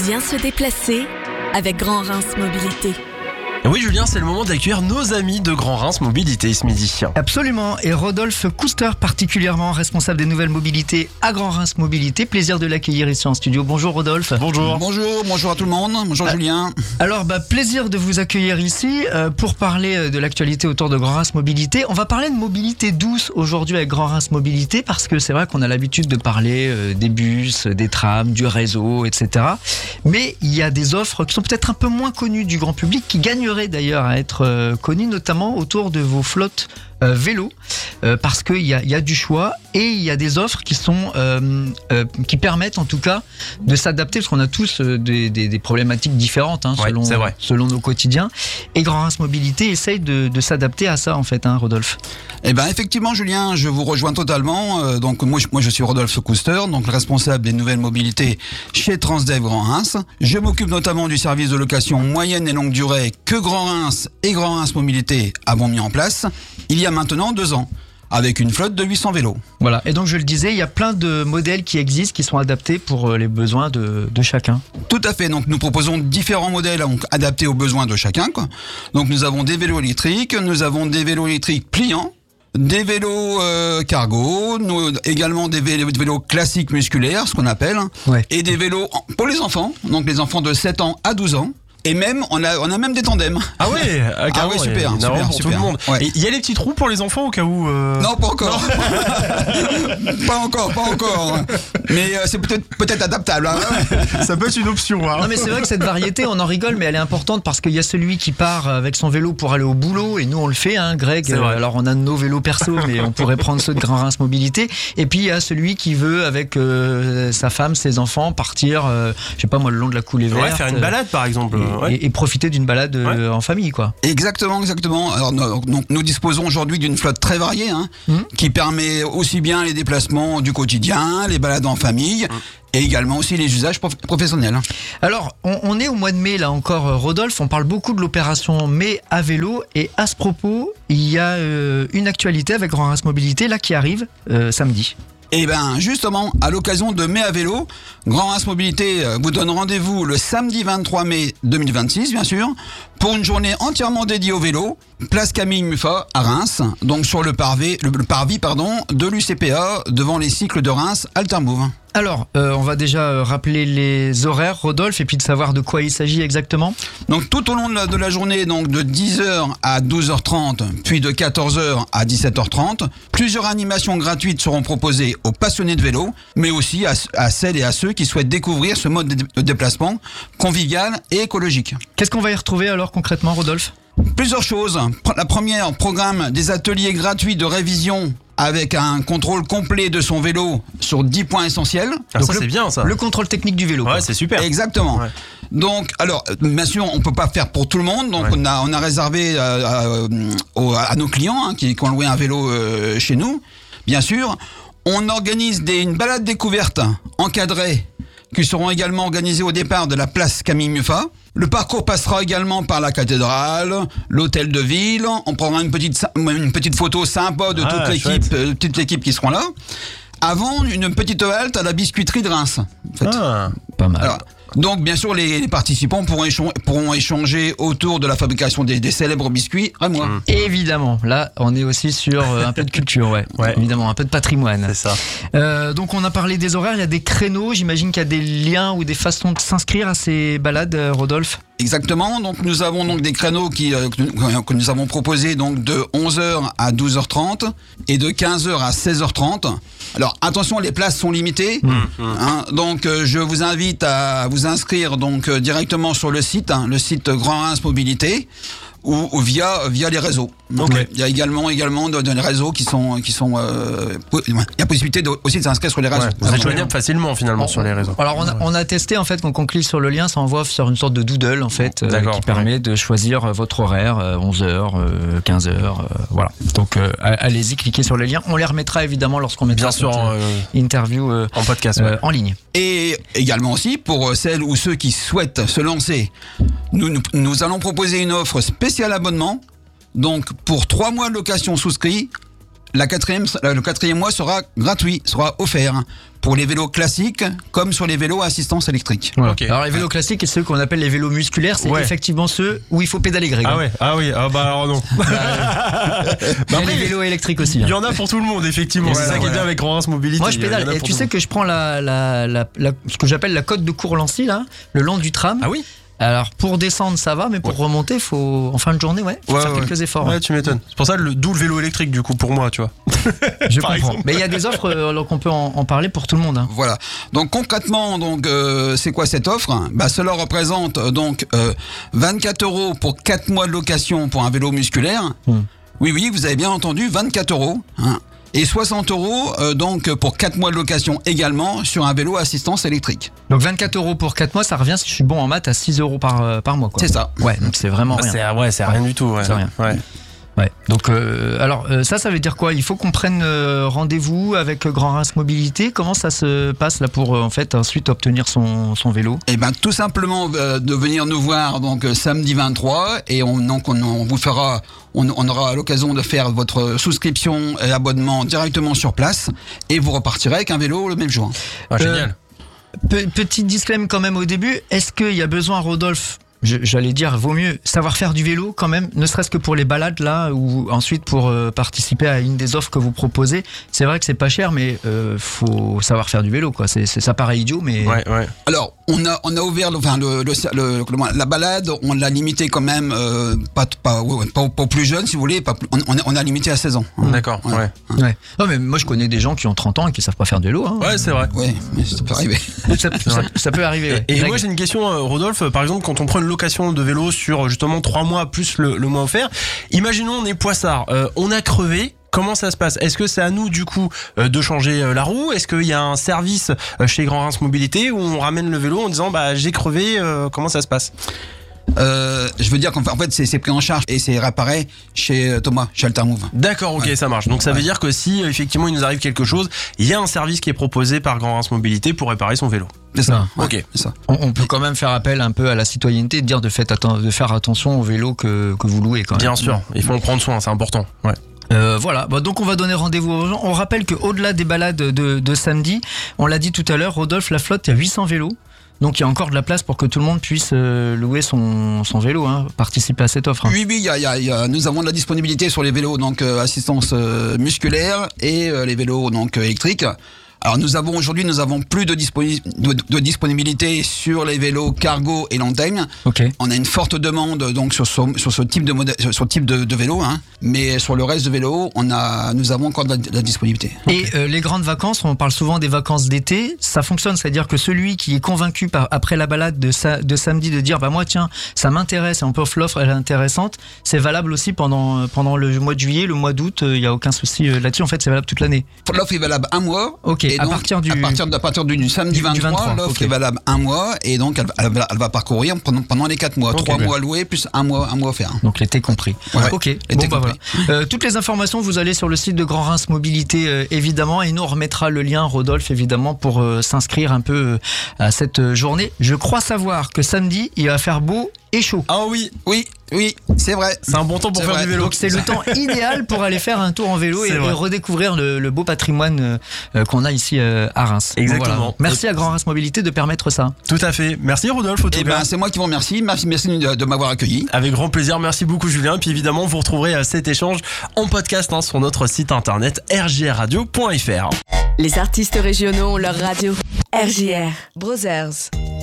Bien se déplacer avec Grand Reims Mobilité. Oui Julien, c'est le moment d'accueillir nos amis de Grand Reims Mobilité ce midi. Absolument, et Rodolphe Couster particulièrement, responsable des nouvelles mobilités à Grand Reims Mobilité. Plaisir de l'accueillir ici en studio. Bonjour Rodolphe. Bonjour. Bonjour à tout le monde. Bonjour Julien. Alors plaisir de vous accueillir ici pour parler de l'actualité autour de Grand Reims Mobilité. On va parler de mobilité douce aujourd'hui avec Grand Reims Mobilité parce que c'est vrai qu'on a l'habitude de parler des bus, des trams, du réseau, etc. Mais il y a des offres qui sont peut-être un peu moins connues du grand public, qui gagneraient d'ailleurs à être connues, notamment autour de vos flottes vélo, parce qu'il y a du choix et il y a des offres qui sont qui permettent en tout cas de s'adapter, parce qu'on a tous des problématiques différentes selon nos quotidiens, et Grand Reims Mobilité essaye de s'adapter à ça en fait, Rodolphe. Eh ben effectivement Julien, je vous rejoins totalement. Donc moi je suis Rodolphe Couster, donc le responsable des nouvelles mobilités chez Transdev Grand Reims. Je m'occupe notamment du service de location moyenne et longue durée que Grand Reims et Grand Reims Mobilité avons mis en place il y a maintenant 2 ans, avec une flotte de 800 vélos. Voilà, et donc je le disais, il y a plein de modèles qui existent, qui sont adaptés pour les besoins de chacun. Tout à fait, donc nous proposons différents modèles adaptés aux besoins de chacun, quoi. Donc nous avons des vélos électriques, nous avons des vélos électriques pliants, des vélos cargo, également des vélos classiques musculaires, ce qu'on appelle, et des vélos pour les enfants, donc les enfants de 7 ans à 12 ans. Et même, on a même des tandems. Ah ouais, super, pour tout le monde. Et il y a les petits trous pour les enfants au cas où Non, pas encore. pas encore. Mais c'est peut-être adaptable. Ça peut être une option. Non, mais c'est vrai que cette variété, on en rigole, mais elle est importante parce qu'il y a celui qui part avec son vélo pour aller au boulot, et nous on le fait, Greg. Alors on a nos vélos perso, mais on pourrait prendre ceux de Grand Reims Mobilité. Et puis il y a celui qui veut, avec sa femme, ses enfants, partir, je sais pas moi, le long de la coulée verte. Faire une balade par exemple. Et profiter d'une balade en famille, quoi. Exactement. Alors, nous disposons aujourd'hui d'une flotte très variée, qui permet aussi bien les déplacements du quotidien, les balades en famille, et également aussi les usages professionnels. Alors, on est au mois de mai, là encore, Rodolphe, on parle beaucoup de l'opération Mai à vélo, et à ce propos, il y a une actualité avec Grand Reims Mobilité, là, qui arrive samedi. Et ben justement, à l'occasion de Mai à vélo, Grand Reims Mobilité vous donne rendez-vous le samedi 23 mai 2026, bien sûr, pour une journée entièrement dédiée au vélo, place Camille Muffat à Reims, donc sur le parvis de l'UCPA, devant les cycles de Reims Altermove. Alors, on va déjà rappeler les horaires, Rodolphe, et puis de savoir de quoi il s'agit exactement. Donc tout au long de la journée, donc de 10h à 12h30, puis de 14h à 17h30, plusieurs animations gratuites seront proposées aux passionnés de vélo, mais aussi à celles et à ceux qui souhaitent découvrir ce mode de déplacement convivial et écologique. Qu'est-ce qu'on va y retrouver alors concrètement, Rodolphe ? Plusieurs choses. La première, programme des ateliers gratuits de révision avec un contrôle complet de son vélo sur 10 points essentiels. Donc ça, c'est bien ça. Le contrôle technique du vélo. Ouais, c'est super. Exactement. Ouais. Donc, alors, bien sûr, on peut pas faire pour tout le monde. Donc, on a réservé à nos clients qui ont loué un vélo chez nous. Bien sûr, on organise une balade découverte encadrée qui seront également organisées au départ de la place Camille Muffat. Le parcours passera également par la cathédrale, l'hôtel de ville. On prendra une petite photo sympa de toute l'équipe qui seront là. Avant, une petite halte à la biscuiterie de Reims. En fait. Pas mal. Alors, donc, bien sûr, les participants pourront échanger autour de la fabrication des célèbres biscuits rémois. Évidemment, là, on est aussi sur un peu de culture, évidemment, un peu de patrimoine. C'est ça. Donc, on a parlé des horaires, il y a des créneaux. J'imagine qu'il y a des liens ou des façons de s'inscrire à ces balades, Rodolphe. Exactement. Donc, nous avons donc des créneaux que nous avons proposés donc de 11h à 12h30 et de 15h à 16h30. Alors, attention, les places sont limitées. Donc, je vous invite à vous inscrire donc directement sur le site Grand Reims Mobilité, ou via les réseaux. Donc, il y a également des réseaux qui sont il y a possibilité aussi de s'inscrire sur les réseaux. Vous êtes joignable facilement finalement sur les réseaux. Alors on a testé en fait, quand on clique sur le lien, ça envoie sur une sorte de doodle en fait, qui permet de choisir votre horaire, 11h, 15h, voilà. Donc allez-y, cliquez sur le lien. On les remettra évidemment lorsqu'on mettra cette interview en podcast, en ligne. Et également aussi pour celles ou ceux qui souhaitent se lancer, nous allons proposer une offre spéciale abonnement. Donc pour 3 mois de location souscrit le quatrième mois sera gratuit, sera offert pour les vélos classiques comme sur les vélos à assistance électrique. Voilà. Ok. Alors les vélos classiques et ceux qu'on appelle les vélos musculaires, c'est effectivement ceux où il faut pédaler, Greg. Ah oui, alors non. Il y a les vélos électriques aussi. Il y en a pour tout le monde, effectivement. C'est ça qui est bien avec Grand Reims Mobilité. Moi je pédale et tu sais que je prends ce que j'appelle la côte de Courlancy là, le long du tram. Ah oui. Alors pour descendre ça va, mais pour remonter, il faut en fin de journée, faut faire quelques efforts. Ouais, tu m'étonnes. C'est pour ça d'où le vélo électrique du coup pour moi, tu vois. Je Par comprends. exemple. Mais il y a des offres, alors qu'on peut en parler pour tout le monde. Hein. Voilà. Donc concrètement, c'est quoi cette offre ? Cela représente donc 24 € pour 4 mois de location pour un vélo musculaire. Oui, vous avez bien entendu, 24 €. Hein. Et 60 € donc pour 4 mois de location également sur un vélo à assistance électrique. Donc 24 € pour 4 mois, ça revient, si je suis bon en maths, à 6 € par mois. Quoi. C'est ça. Ouais, donc c'est vraiment rien. C'est rien du tout. Ouais. C'est rien. Ouais. Donc, ça veut dire quoi ? Il faut qu'on prenne rendez-vous avec Grand Reims Mobilité. Comment ça se passe là pour en fait ensuite obtenir son vélo ? Eh ben tout simplement de venir nous voir donc samedi 23 et on vous fera, on aura l'occasion de faire votre souscription et abonnement directement sur place et vous repartirez avec un vélo le même jour. Ah, génial. Petit disclaimer quand même au début. Est-ce qu'il y a besoin, Rodolphe ? J'allais dire, vaut mieux savoir faire du vélo quand même, ne serait-ce que pour les balades là, ou ensuite pour participer à une des offres que vous proposez. C'est vrai que c'est pas cher, mais faut savoir faire du vélo, quoi. Ça paraît idiot, mais. Ouais. Alors, on a ouvert la balade, on l'a limité quand même, pas plus jeune, si vous voulez, on a limité à 16 ans. D'accord. Ouais. Non, mais moi je connais des gens qui ont 30 ans et qui savent pas faire de vélo. Hein. Ouais, c'est vrai. Oui, mais ça peut arriver. ça peut arriver. Ouais. Et moi j'ai une question, Rodolphe. Par exemple, quand on prend une location de vélo sur justement 3 mois plus le mois offert, imaginons on est poissard, on a crevé. Comment ça se passe ? Est-ce que c'est à nous du coup de changer la roue ? Est-ce qu'il y a un service chez Grand Reims Mobilité où on ramène le vélo en disant j'ai crevé, comment ça se passe ? Je veux dire qu'en fait c'est pris en charge et c'est réparé chez Thomas, chez Altermove. D'accord, ok, ça marche. Donc ça veut dire que si effectivement il nous arrive quelque chose, il y a un service qui est proposé par Grand Reims Mobilité pour réparer son vélo. C'est ça. Ok. C'est ça. On peut quand même faire appel un peu à la citoyenneté, de dire de faire attention au vélo que vous louez quand même. Bien sûr, il faut en prendre soin, c'est important. Ouais. Voilà, donc on va donner rendez-vous aux gens. On rappelle qu'au-delà des balades de samedi, on l'a dit tout à l'heure, Rodolphe, la flotte, il y a 800 vélos. Donc il y a encore de la place pour que tout le monde puisse louer son vélo, participer à cette offre. Oui, nous avons de la disponibilité sur les vélos donc assistance musculaire et les vélos donc électriques. Alors nous avons plus de disponibilité sur les vélos cargo et l'antenne. Okay. On a une forte demande donc sur ce type de vélo, mais sur le reste de vélos, nous avons encore de la disponibilité. Et les grandes vacances, on parle souvent des vacances d'été, ça fonctionne, c'est-à-dire que celui qui est convaincu après la balade de samedi de dire moi tiens, ça m'intéresse et on peut l'offre elle est intéressante, c'est valable aussi pendant le mois de juillet, le mois d'août, il y a aucun souci là-dessus, en fait c'est valable toute l'année. L'offre est valable un mois. OK. Et donc, à partir du samedi 23, l'offre est valable un mois et donc elle va parcourir pendant les 4 mois. 3 mois loués plus un mois offert. Donc l'été compris. Ouais, ok. L'été compris. Voilà. Toutes les informations, vous allez sur le site de Grand Reims Mobilité évidemment et nous on remettra le lien, Rodolphe, évidemment, pour s'inscrire un peu à cette journée. Je crois savoir que samedi, il va faire beau et chaud. Ah oui, c'est vrai. C'est un bon temps pour faire du vélo. Donc c'est le temps idéal pour aller faire un tour en vélo et redécouvrir le beau patrimoine qu'on a ici à Reims. Exactement. Voilà. Merci à Grand Reims Mobilité de permettre ça. Tout à fait. Merci Rodolphe. C'est moi qui vous remercie. Merci de m'avoir accueilli. Avec grand plaisir. Merci beaucoup Julien. Et puis évidemment, vous retrouverez cet échange en podcast sur notre site internet rjrradio.fr. Les artistes régionaux ont leur radio. RJR Brothers.